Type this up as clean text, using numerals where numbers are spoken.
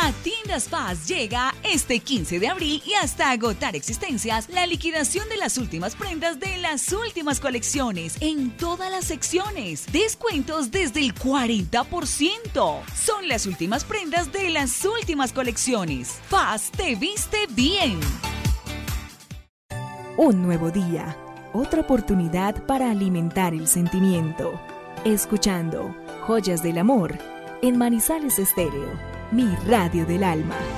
A Tiendas Paz llega este 15 de abril y hasta agotar existencias la liquidación de las últimas prendas de las últimas colecciones en todas las secciones. Descuentos desde el 40%. Son las últimas prendas de las últimas colecciones. Paz te viste bien. Un nuevo día, otra oportunidad para alimentar el sentimiento. Escuchando Joyas del Amor en Manizales Estéreo, mi radio del alma.